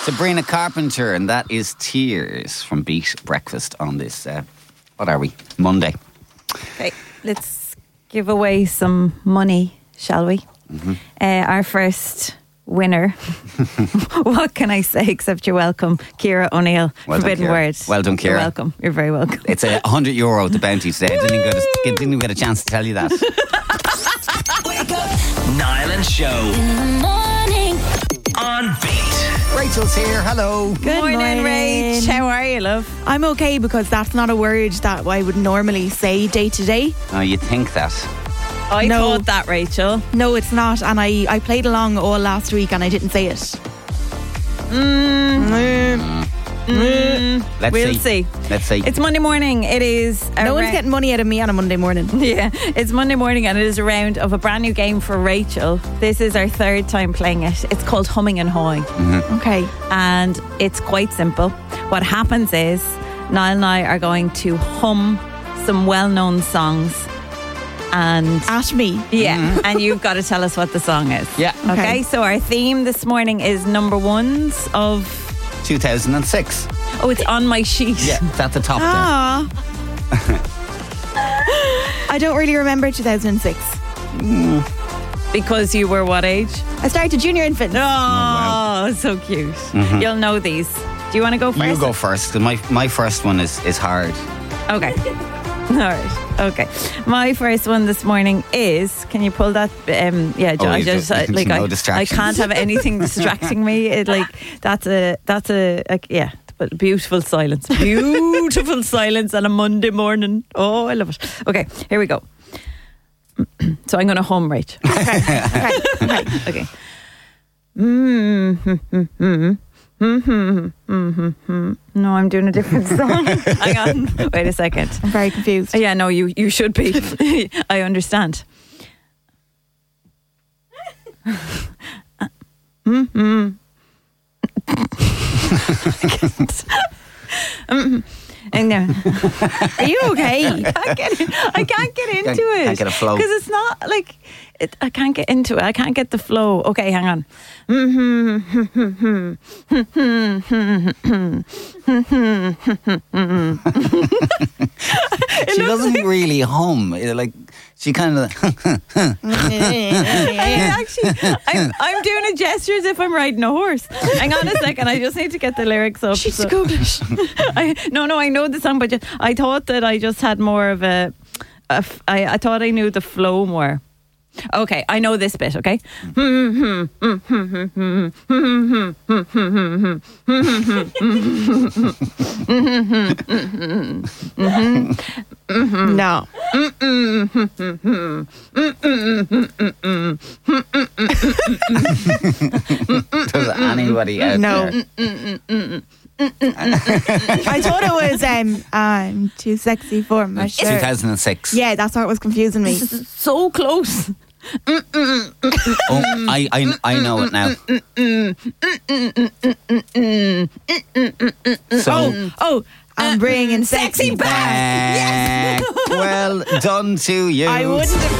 Sabrina Carpenter, and that is Tears from Beat Breakfast on this, what are we, Monday. Okay, let's give away some money, shall we? Our first winner. What can I say except you're welcome, Ciara O'Neill. Well done, Forbidden Ciara. word. Well done, Ciara. You're welcome. You're very welcome. It's €100 the bounty today. I didn't even get a chance to tell you that. Niall and Show In the morning. on Beat. Rachel's here. Hello. Good morning, Rach. How are you, love? I'm okay because that's not a word that I would normally say day to day. Oh, you think that? I No. thought that, Rachel. No, it's not. And I played along all last week and I didn't say it. We'll see. Let's see. It's Monday morning. It is. No one's getting money out of me on a Monday morning. Yeah, it's Monday morning and it is a round of a brand new game for Rachel. This is our third time playing it. It's called Humming and Hawing. Okay. And it's quite simple. What happens is Niall and I are going to hum some well-known songs, and At me. and you've got to tell us what the song is. Yeah. Okay, so our theme this morning is number ones of 2006. it's on my sheet. Yeah, it's at the top there. Ah. I don't really remember 2006. Because you were what age? I started junior infant. Oh, so cute. You'll know these. Do you want to go first? You go first, because my first one is hard. Okay. All right. Okay. My first one this morning is. Can you pull that? I no distractions. can't have anything distracting me. That's a beautiful silence. Beautiful silence on a Monday morning. Oh, I love it. Okay, here we go. So I'm going to hum, Rach. Okay. No, I'm doing a different song. Hang on. Wait a second. I'm very confused. Yeah, no, you should be. I understand. And Are you okay? I can't get into it. Can't get a flow. Because it's not like I can't get into it. I can't get the flow. Okay, hang on. She doesn't really hum. She kind of. I'm doing a gesture as if I'm riding a horse. Hang on a second. I just need to get the lyrics up. She's Googlish. I know the song, but I thought that I just had more of I thought I knew the flow more. Okay, I know this bit, okay? No. Does anybody out No. there? I thought it was I'm too sexy for my shirt. 2006. Yeah, that's what was confusing me. So close. Oh, I know it now. So, I'm bringing sexy back. well done to you. I wouldn't have